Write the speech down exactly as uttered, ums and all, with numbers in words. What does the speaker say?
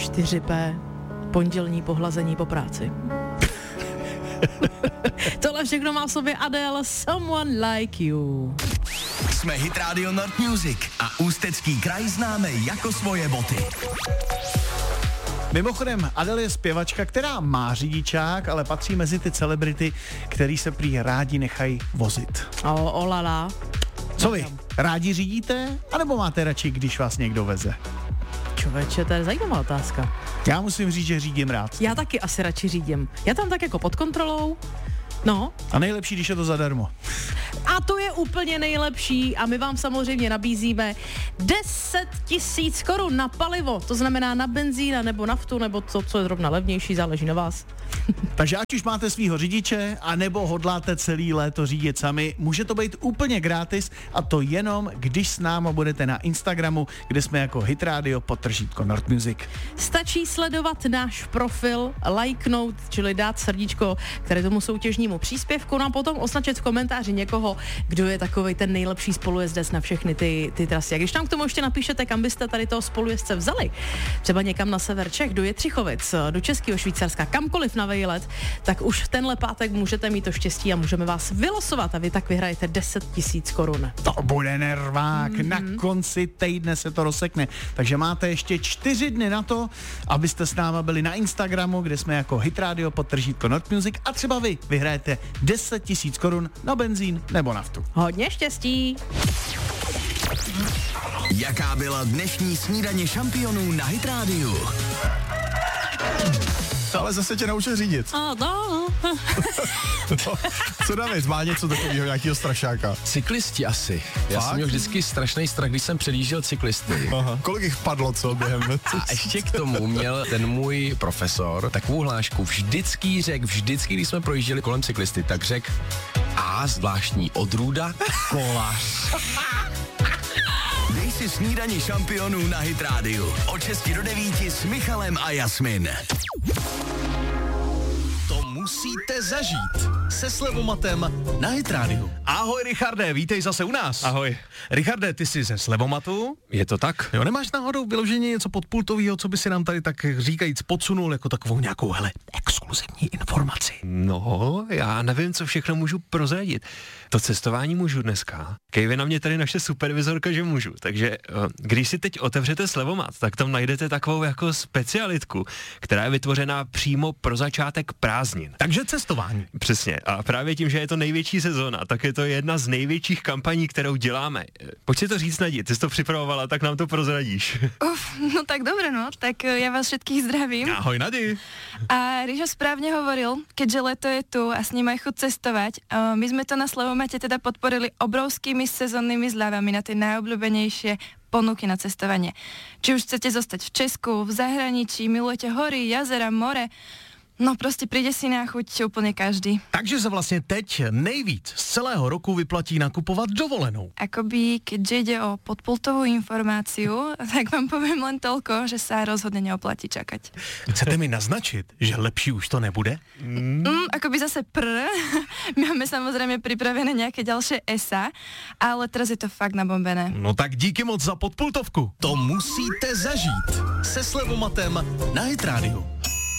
čtyři pé, pondělní pohlazení po práci. Tohle všechno má v sobě Adele, Someone Like You. Jsme Hit Radio Nord Music a Ústecký kraj známe jako svoje boty. Mimochodem, Adele je zpěvačka, která má řidičák, ale patří mezi ty celebrity, který se prý rádi nechají vozit. O, olala. Co vy? Rádi řídíte? A nebo máte radši, když vás někdo veze? Čověče, to je zajímavá otázka. Já musím říct, že řídím rád. Já taky asi radši řídím. Já tam tak jako pod kontrolou. No. A nejlepší, když je to zadarmo. A to je úplně nejlepší a my vám samozřejmě nabízíme deset tisíc korun na palivo, to znamená na benzín nebo naftu, nebo to, co je zrovna levnější, záleží na vás. Takže ať už máte svýho řidiče, anebo hodláte celý léto řídit sami, může to být úplně gratis a to jenom, když s náma budete na Instagramu, kde jsme jako Hit Radio podtržítko Nord Music. Stačí sledovat náš profil, lajknout, čili dát srdíčko, které tomu soutěžnímu příspěvku, no a potom označit v komentáři někoho, kdo je takovej ten nejlepší spolujezdec na všechny ty, ty trasy. A když tam k tomu ještě napíšete, kam byste tady toho spolujezdce vzali, třeba někam na sever Čech, do Jetřichovic, do Českého Švýcarska, kamkoliv na výlet, tak už v tenhle pátek můžete mít to štěstí a můžeme vás vylosovat a vy tak vyhrajete deset tisíc korun. To bude nervák, mm-hmm. Na konci týdne se to rozsekne. Takže máte ještě čtyři dny na to, abyste s náma byli na Instagramu, kde jsme jako Hit Radio podtržítko Nord Music a třeba vy vyhrajete deset tisíc korun na benzín nebo naftu. Hodně štěstí! Jaká byla dnešní snídaně šampionů na Hit Radio? Ale zase tě naučil řídit. A no. No, co David, má něco takového, nějakého strašáka? Cyklisti asi. Já Fakt? jsem měl vždycky strašný strach, když jsem předjížděl cyklisty. Aha. Kolik jich padlo, co během? A ještě k tomu měl ten můj profesor takovou hlášku. Vždycky řekl, vždycky, když jsme projížděli kolem cyklisty, tak řekl a zvláštní odrůda kolář. Dej si snídaně šampionů na Hit Radio. Od šesti do devíti s Michalem a Jasmin. To musíte zažít se Slevomatem na Hit Radio. Ahoj Richarde, vítej zase u nás. Ahoj. Richarde, ty jsi ze Slevomatu? Je to tak? Jo, nemáš náhodou vyloženě něco podpultového, co by si nám tady tak říkajíc podsunul jako takovou nějakou, hele, exkluzivní informaci? No, já nevím, co všechno můžu prozradit. To cestování můžu dneska. Kejve na mě tady naše supervizorka, že můžu. Takže když si teď otevřete Slevomat, tak tam najdete takovou jako specialitku, která je vytvořená přímo pro začátek prázdnin. Takže cestování. Přesně. A právě tím, že je to největší sezóna, tak je to jedna z největších kampaní, kterou děláme. Pojď si to říct, Nadi, ty jsi to připravovala, tak nám to prozradíš. Uf, no tak dobre, no. Tak ja vás všetkých zdravím. Ahoj, Nadi. A Rížo správne hovoril, keďže leto je tu a s ním aj chuť cestovať, uh, my sme to na Slevomate teda podporili obrovskými sezónnymi zľavami na tie najobľúbenejšie ponuky na cestovanie. Či už chcete zostať v Česku, v zahraničí, milujete hory, jazera, more, no prostě přijde si na chuť úplně každý. Takže se vlastně teď nejvíc z celého roku vyplatí nakupovat dovolenou. Akoby, keďže ide o podpultovú informáciu, tak vám poviem len toľko, že sa rozhodne neoplatí čakať. Chcete mi naznačit, že lepší už to nebude? Mm, akoby zase prr. Máme samozrejme pripravené nejaké ďalšie esa, ale teraz je to fakt nabombené. No tak díky moc za podpultovku. To musíte zažít se Slevomatem na Hit Radio.